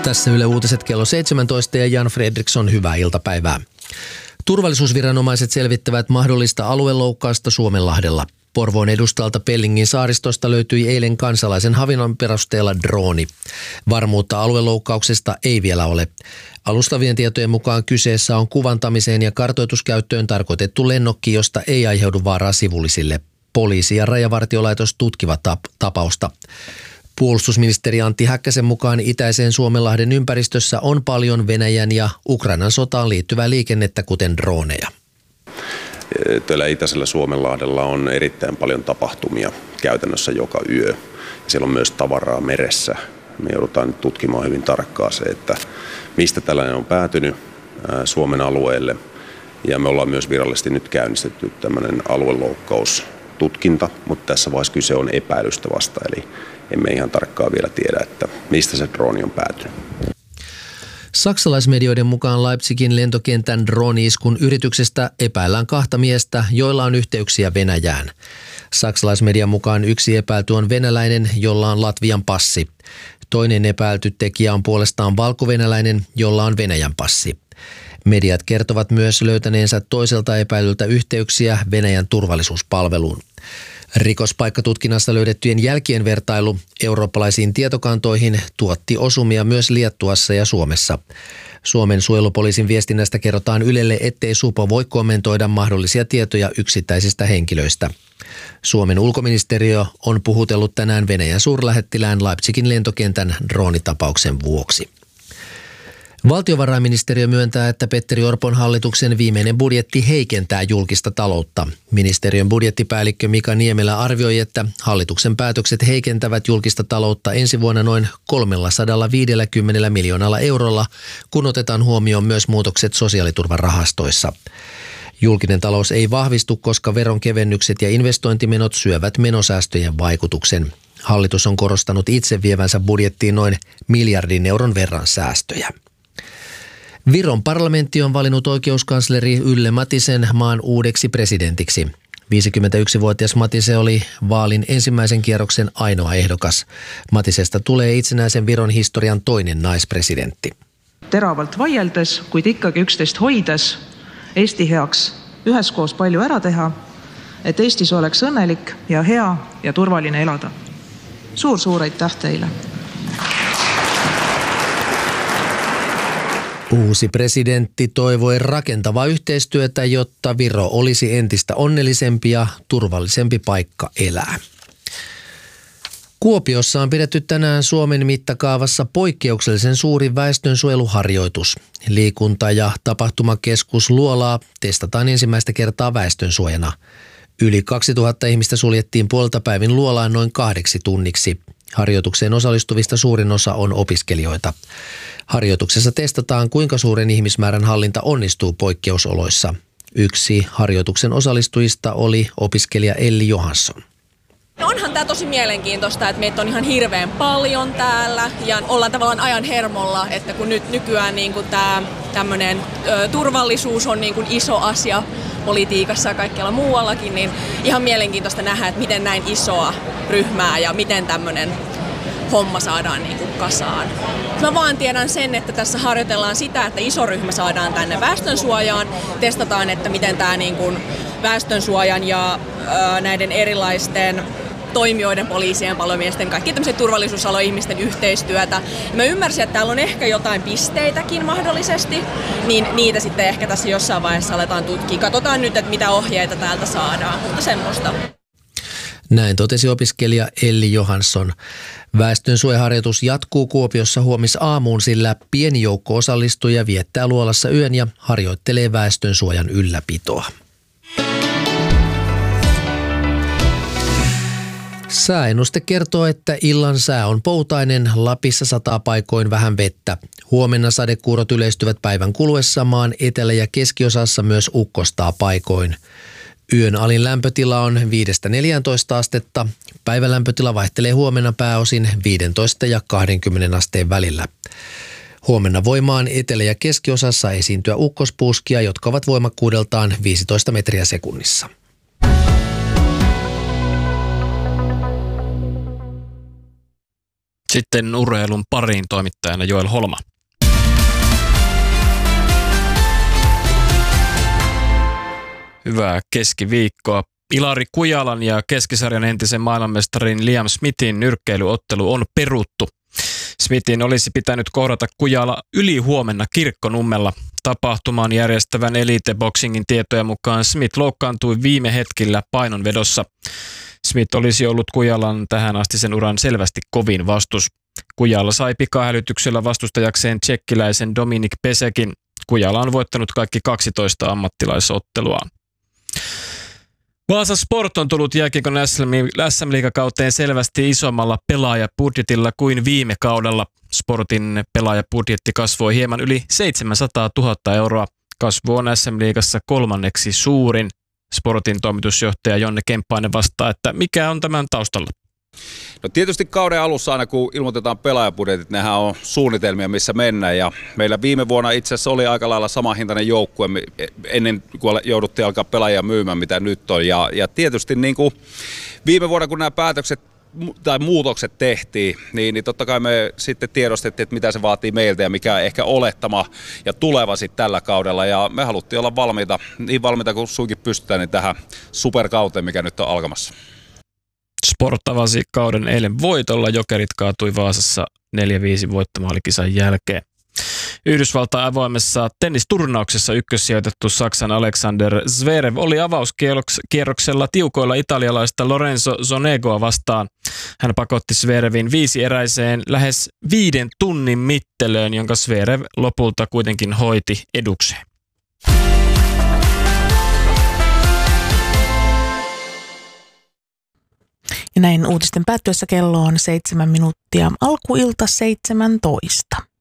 Tässä Yle Uutiset kello 17 ja Jan Fredriksson, hyvää iltapäivää. Turvallisuusviranomaiset selvittävät mahdollista alueloukkausta Suomenlahdella. Porvoon edustalta Pellingin saaristosta löytyi eilen kansalaisen havainnon perusteella drooni. Varmuutta alueloukkauksesta ei vielä ole. Alustavien tietojen mukaan kyseessä on kuvantamiseen ja kartoituskäyttöön tarkoitettu lennokki, josta ei aiheudu vaaraa sivullisille. Poliisi ja Rajavartiolaitos tutkivat tapausta. Puolustusministeri Antti Häkkäsen mukaan itäisen Suomenlahden ympäristössä on paljon Venäjän ja Ukrainan sotaan liittyvää liikennettä, kuten droneja. Tällä itäisellä Suomenlahdella on erittäin paljon tapahtumia käytännössä joka yö. Siellä on myös tavaraa meressä. Me joudutaan nyt tutkimaan hyvin tarkkaan se, että mistä tällainen on päätynyt Suomen alueelle. Ja me ollaan myös virallisesti nyt käynnistetty tämmöinen alueloukkaustutkinta, mutta tässä vaiheessa kyse on epäilystä vasta, eli emme ihan tarkkaan vielä tiedä, että mistä se drooni on päätynyt. Saksalaismedioiden mukaan Leipzigin lentokentän drooni-iskun yrityksestä epäillään 2 miestä, joilla on yhteyksiä Venäjään. Saksalaismedian mukaan yksi epäilty on venäläinen, jolla on Latvian passi. Toinen epäilty tekijä on puolestaan valkovenäläinen, jolla on Venäjän passi. Mediat kertovat myös löytäneensä toiselta epäilyltä yhteyksiä Venäjän turvallisuuspalveluun. Rikospaikkatutkinnassa löydettyjen jälkien vertailu eurooppalaisiin tietokantoihin tuotti osumia myös Liettuassa ja Suomessa. Suomen suojelupoliisin viestinnästä kerrotaan Ylelle, ettei supo voi kommentoida mahdollisia tietoja yksittäisistä henkilöistä. Suomen ulkoministeriö on puhutellut tänään Venäjän suurlähettilään Leipzigin lentokentän droonitapauksen vuoksi. Valtiovarainministeriö myöntää, että Petteri Orpon hallituksen viimeinen budjetti heikentää julkista taloutta. Ministeriön budjettipäällikkö Mika Niemelä arvioi, että hallituksen päätökset heikentävät julkista taloutta ensi vuonna noin 350 miljoonalla eurolla, kun otetaan huomioon myös muutokset sosiaaliturvarahastoissa. Julkinen talous ei vahvistu, koska veronkevennykset ja investointimenot syövät menosäästöjen vaikutuksen. Hallitus on korostanut itse vievänsä budjettiin noin miljardin euron verran säästöjä. Viron parlamentti on valinnut oikeuskansleri Yle Matisen maan uudeksi presidentiksi. 51-vuotias Matise oli vaalin ensimmäisen kierroksen ainoa ehdokas. Matisesta tulee itsenäisen Viron historian toinen naispresidentti. Teravalt vaieldes, kuid ikkagi üksteist hoides, Eesti heaks üheskoos palju ära teha, et Eestis oleks õnnelik ja hea ja turvaline elada. Suur aitäh teile! Uusi presidentti toivoi rakentavaa yhteistyötä, jotta Viro olisi entistä onnellisempi ja turvallisempi paikka elää. Kuopiossa on pidetty tänään Suomen mittakaavassa poikkeuksellisen suuri väestönsuojeluharjoitus. Liikunta- ja tapahtumakeskus Luolaa testataan ensimmäistä kertaa väestönsuojana. Yli 2000 ihmistä suljettiin puoltapäivin Luolaan noin 8 tunniksi. Harjoitukseen osallistuvista suurin osa on opiskelijoita. Harjoituksessa testataan, kuinka suuren ihmismäärän hallinta onnistuu poikkeusoloissa. Yksi harjoituksen osallistujista oli opiskelija Elli Johansson. Onhan tämä tosi mielenkiintoista, että meitä on ihan hirveän paljon täällä ja ollaan tavallaan ajan hermolla, että kun nyt nykyään niin kuin tämä tämmöinen turvallisuus on niin kuin iso asia politiikassa ja kaikkialla muuallakin, niin ihan mielenkiintoista nähdä, että miten näin isoa ryhmää ja miten tämmöinen homma saadaan niin kuin kasaan. Mä vaan tiedän sen, että tässä harjoitellaan sitä, että iso ryhmä saadaan tänne väestönsuojaan. Testataan, että miten tämä niin kuin väestönsuojan ja näiden erilaisten toimijoiden, poliisien, palomiesten, kaikki tämmöiset turvallisuusaloihmisten yhteistyötä. Ja mä ymmärsin, että täällä on ehkä jotain pisteitäkin mahdollisesti, niin niitä sitten ehkä tässä jossain vaiheessa aletaan tutkia. Katsotaan nyt, että mitä ohjeita täältä saadaan, mutta semmoista. Näin totesi opiskelija Elli Johansson. Väestönsuojaharjoitus jatkuu Kuopiossa huomisaamuun, sillä pieni joukko osallistujia viettää Luolassa yön ja harjoittelee väestönsuojan ylläpitoa. Sääennuste kertoo, että illan sää on poutainen, Lapissa sataa paikoin vähän vettä. Huomenna sadekuurot yleistyvät päivän kuluessa, maan etelä- ja keskiosassa myös ukkostaa paikoin. Yön alin lämpötila on 5-14 astetta. Päivän lämpötila vaihtelee huomenna pääosin 15 ja 20 asteen välillä. Huomenna voi maan etelä- ja keskiosassa esiintyä ukkospuuskia, jotka ovat voimakkuudeltaan 15 metriä sekunnissa. Sitten urheilun pariin toimittajana Joel Holma. Hyvää keskiviikkoa. Ilari Kujalan ja keskisarjan entisen maailmanmestarin Liam Smithin nyrkkeilyottelu on peruttu. Smithin olisi pitänyt kohdata Kujala ylihuomenna Kirkkonummella. Tapahtuman järjestävän Elite Boxingin tietojen mukaan Smith loukkaantui viime hetkillä painonvedossa. Smith olisi ollut Kujalan tähän asti sen uran selvästi kovin vastus. Kujala sai pikahälytyksellä vastustajakseen tsekkiläisen Dominik Pesekin. Kujala on voittanut kaikki 12 ammattilaisotteluaan. Vaasa Sport on tullut jääkiekon SM-liigakauteen selvästi isommalla pelaajabudjetilla kuin viime kaudella. Sportin pelaajabudjetti kasvoi hieman yli 700 000 euroa. Kasvu on SM-liigassa kolmanneksi suurin. Sportin toimitusjohtaja Jonne Kemppainen vastaa, että mikä on tämän taustalla? No tietysti kauden alussa aina kun ilmoitetaan pelaajabudjetit, nehän on suunnitelmia missä mennään ja meillä viime vuonna itse asiassa oli aika lailla samanhintainen joukkue ennen kuin jouduttiin alkaa pelaajia myymään mitä nyt on ja tietysti niin kuin viime vuonna kun nämä päätökset tai muutokset tehtiin, niin totta kai me sitten tiedostettiin, että mitä se vaatii meiltä ja mikä ehkä olettama ja tuleva sitten tällä kaudella ja me haluttiin olla valmiita, niin valmiita kuin suinkin pystytään niin tähän superkauteen, mikä nyt on alkamassa. Sport avasi kauden eilen voitolla. Jokerit kaatui Vaasassa 4-5 voittomaalikisan jälkeen. Yhdysvaltain avoimessa tennisturnauksessa ykkössijoitettu Saksan Alexander Zverev oli avauskierroksella tiukoilla italialaista Lorenzo Sonegoa vastaan. Hän pakotti Zverevin 5-eräiseen lähes 5 tunnin mittelöön, jonka Zverev lopulta kuitenkin hoiti edukseen. Ja näin uutisten päättyessä kello on 7 minuuttia. Alkuilta 17.